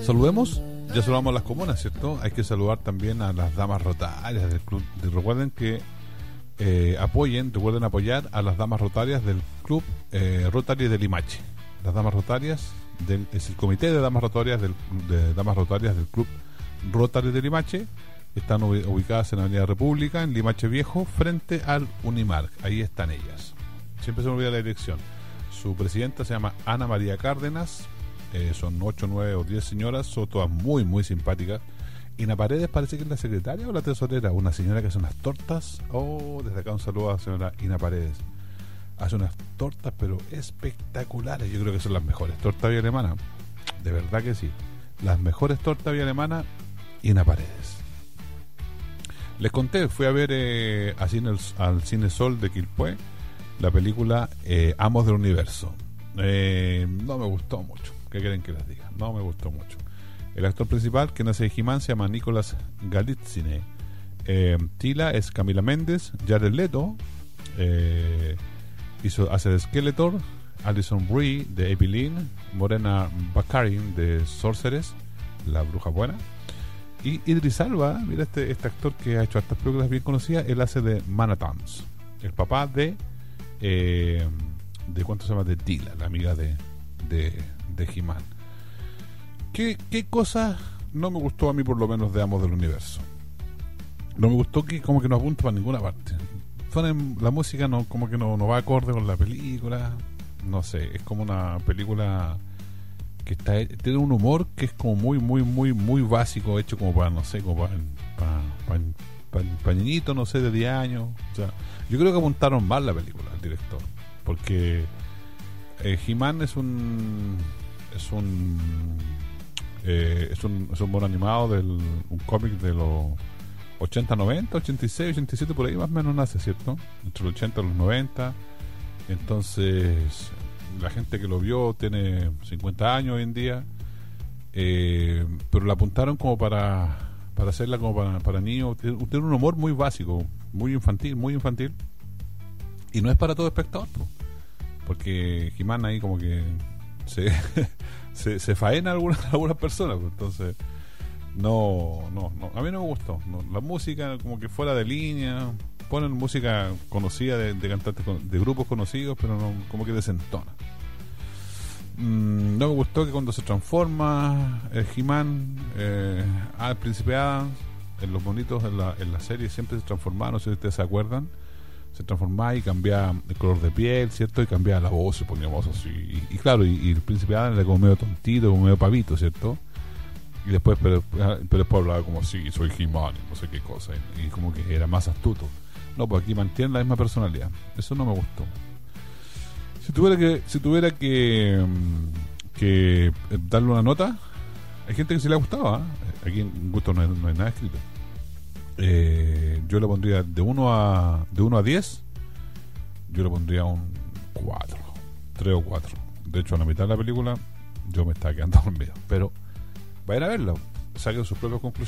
saludemos. Ya saludamos a las comunas, ¿cierto? Hay que saludar también a las damas rotarias del club. Recuerden que recuerden apoyar a las damas rotarias del club Rotary de Limache. Las damas rotarias es el comité de damas rotarias del club Rotary de Limache. Están ubicadas en la Avenida República, en Limache Viejo, frente al Unimark. Ahí están ellas. Siempre se me olvida la dirección. Su presidenta se llama Ana María Cárdenas. Son 8, 9 o 10 señoras, son todas muy, muy simpáticas. Ina Paredes parece que es la secretaria o la tesorera, una señora que hace unas tortas. Desde acá un saludo a la señora Ina Paredes. Hace unas tortas, pero espectaculares. Yo creo que son las mejores tortas vía alemana. De verdad que sí. Las mejores tortas vía alemana, Ina Paredes. Les conté, fui a ver al Cine Sol de Quilpué la película Amos del Universo. No me gustó mucho. ¿Qué quieren que les diga? No me gustó mucho. El actor principal, que nace de He-Man, se llama Nicolás Galitzine. Tila es Camila Méndez. Jared Leto hace de Skeletor. Alison Brie de Evelyn. Morena Baccarin de Sorceress, la bruja buena. Y Idris Elba, mira este actor que ha hecho estas películas bien conocidas. Él hace de Manhattan, el papá de ¿cuánto se llama? De Tila, la amiga de He-Man. ¿Qué cosa no me gustó a mí, por lo menos, de Amos del Universo? No me gustó que como que no apunta para ninguna parte. La música como que no va acorde con la película. No sé, es como una película que tiene un humor que es como muy, muy, muy, muy básico, hecho como para, no sé, como para niñitos, no sé, de 10 años. O sea, yo creo que apuntaron mal la película, el director, porque He-Man es un mono animado un cómic de los 80, 90, 86, 87, por ahí más o menos nace, ¿cierto? Entre los 80 y los 90. Entonces la gente que lo vio tiene 50 años hoy en día, pero la apuntaron como para hacerla como para niños. Tiene un humor muy básico, muy infantil, y no es para todo espectador, porque He-Man ahí como que se faena a algunas personas, entonces no, a mí no me gustó. La música como que fuera de línea, ponen música conocida de cantantes, de grupos conocidos, pero no, como que desentona. No me gustó que cuando se transforma He-Man al Príncipe Adam, en los monitos en la serie siempre se transformaba, no sé si ustedes se acuerdan, se transformaba y cambiaba el color de piel, ¿cierto? Y cambiaba la voz, se ponía voz así. Y claro, y el Príncipe Adam era como medio tontito, como medio pavito, ¿cierto? Y después, pero después hablaba como, sí, soy He-Man, no sé qué cosa, y como que era más astuto. No, pues aquí mantiene la misma personalidad. Eso no me gustó. Si tuviera que darle una nota, hay gente que se le ha gustado, ¿eh? Aquí en gusto no hay nada escrito. Yo le pondría de 1 a 10. Yo le pondría un 4, 3 o 4. De hecho, a la mitad de la película yo me estaba quedando dormido. Pero vayan a verla, saquen sus propias conclusiones.